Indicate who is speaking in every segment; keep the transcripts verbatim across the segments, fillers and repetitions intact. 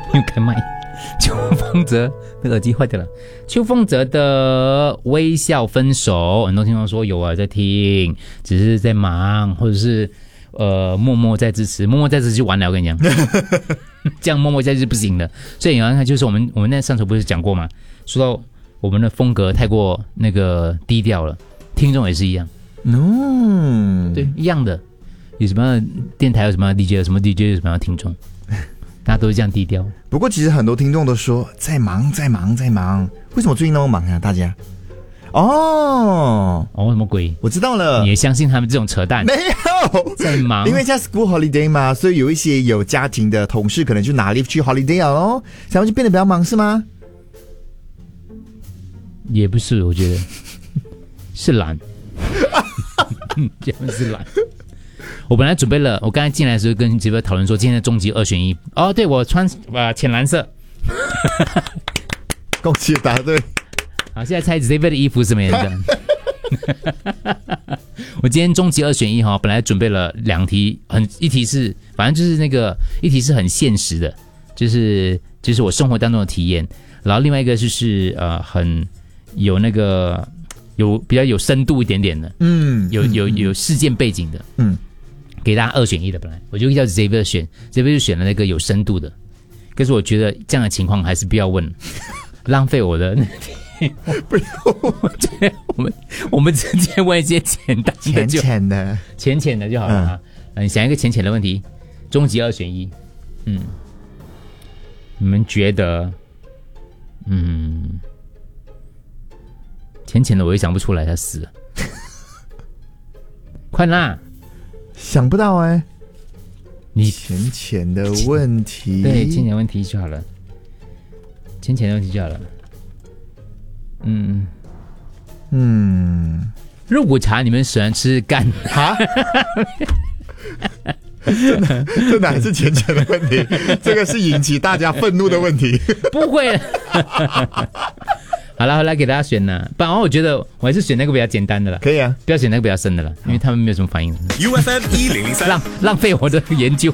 Speaker 1: 有开麦。邱风泽那个耳机坏掉了。邱风泽的微笑分手，很多听众说有啊在听，只是在忙，或者是呃默默在支持，默默在支持就完了。我跟你讲，这样默默在支持不行的。所以你看，就是我们我们那上次不是讲过吗？说到我们的风格太过那个低调了，听众也是一样。
Speaker 2: 嗯，
Speaker 1: 对，一样的。有什么样的电台有什么样的 D J， 有什么 D J 有什么样的听众。大家都是这样低调。
Speaker 2: 不过其实很多听众都说在忙在忙在忙，为什么最近那么忙啊？大家哦
Speaker 1: 哦什么鬼？
Speaker 2: 我知道了。
Speaker 1: 你也相信他们这种扯淡？
Speaker 2: 没有，
Speaker 1: 在忙，
Speaker 2: 因为在 school holiday 嘛，所以有一些有家庭的同事可能就拿 leave 去 holiday 了咯，然后就变得比较忙是吗？
Speaker 1: 也不是，我觉得是懒，这样是懒。我本来准备了，我刚才进来的时候跟直播讨论说今天的终极二选一。哦，对，我穿呃浅蓝色。
Speaker 2: 恭喜答对。
Speaker 1: 好，现在猜 Xavier 的衣服是什么颜色？我今天终极二选一哈，本来准备了两题，很一题是反正就是那个一题是很现实的，就是就是我生活当中的体验，然后另外一个就是呃很有那个有比较有深度一点点的，嗯，有有有事件背景的，嗯。给大家二选一的，本来我就叫 Xavier 选 ，Xavier 就选了那个有深度的。可是我觉得这样的情况还是不要问，浪费我的。
Speaker 2: 不要，
Speaker 1: 我们我们直接问一些简单的就，
Speaker 2: 浅浅的、
Speaker 1: 浅浅的就好了啊。嗯，你想一个浅浅的问题，终极二选一。嗯，你们觉得，嗯，浅浅的我也想不出来，他死了。快啦！
Speaker 2: 想不到哎、欸，
Speaker 1: 你
Speaker 2: 浅浅的问题，
Speaker 1: 对，浅浅的问题就好了，浅浅的问题就好了。嗯嗯，肉骨茶你们喜欢吃干
Speaker 2: 哈？真的，真的还是浅浅的问题，这个是引起大家愤怒的问题。
Speaker 1: 不会。好了，好了，给大家选呢。不然我觉得我还是选那个比较简单的了。
Speaker 2: 可以啊，
Speaker 1: 不要选那个比较深的了，因为他们没有什么反应。
Speaker 3: U F M 一零零三，
Speaker 1: 浪浪费我的研究。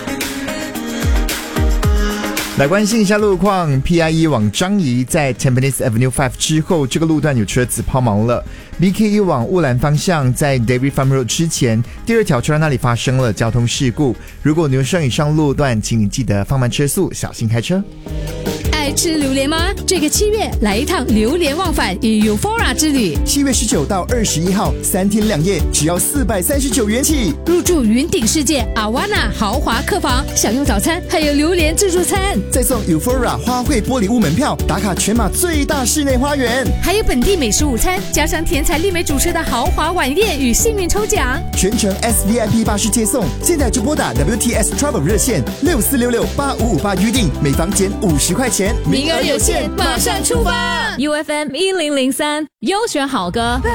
Speaker 2: 来关心一下路况 ，P I E 往樟宜在 Tampines Avenue 五之后，这个路段有车子抛锚了。B K E 往乌兰方向在 Dairy Farm Road 之前，第二条车站那里发生了交通事故。如果牛生以上路段，请你记得放慢车速，小心开车。
Speaker 4: 爱吃榴莲吗？这个七月来一趟榴莲忘返与 Eufora 之旅。
Speaker 5: 七月十九到二十一号，三天两夜，只要四百三十九元起。
Speaker 4: 入住云顶世界阿瓦纳豪华客房，享用早餐，还有榴莲自助餐，
Speaker 5: 再送 Eufora 花卉玻璃屋门票，打卡全马最大室内花园，
Speaker 4: 还有本地美食午餐，加上甜彩丽美主持的豪华晚宴与幸运抽奖，
Speaker 5: 全程 S V I P 巴士接送。现在就拨打 W T S Travel 热线六四六六八五五八预定，每房减五十块钱。
Speaker 4: 名额有限，马上出发
Speaker 6: ！U F M 一零零三优选好歌。